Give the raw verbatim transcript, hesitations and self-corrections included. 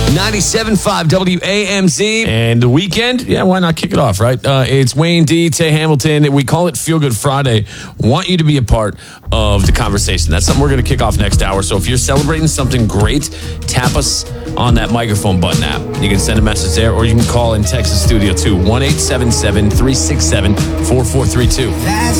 ninety-seven point five W A M Z. And the weekend, yeah, why not kick it off, right? Uh, it's Wayne D, Tay Hamilton. We call it Feel Good Friday. Want you to be a part of the conversation. That's something we're going to kick off next hour. So if you're celebrating something great, tap us on that microphone button app. You can send a message there, or you can call and text the studio too. one eight seven seven, three six seven, four four three two.